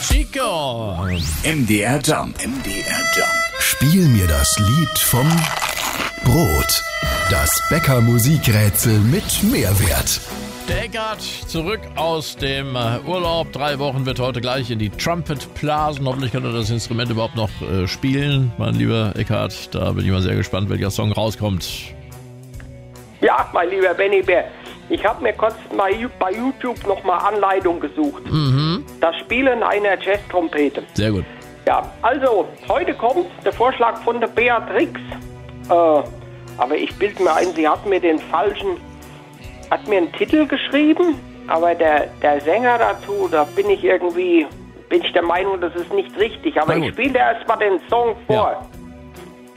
Chico. MDR Jump. MDR Jump. Spiel mir das Lied vom Brot. Das Bäcker-Musikrätsel mit Mehrwert. Der Eckart zurück aus dem Urlaub. 3 Wochen wird heute gleich in die Trumpet blasen. Hoffentlich kann er das Instrument überhaupt noch spielen. Mein lieber Eckart, da bin ich mal sehr gespannt, welcher Song rauskommt. Ja, mein lieber Benny Bär, ich habe mir kurz mal bei YouTube nochmal Anleitung gesucht. Das Spielen einer Jazz-Trompete. Sehr gut. Ja, also, heute kommt der Vorschlag von der Beatrix. Aber ich bilde mir ein, sie hat mir hat mir einen Titel geschrieben, aber der Sänger dazu, da bin ich der Meinung, das ist nicht richtig. Aber ich spiele erst mal den Song vor. Ja.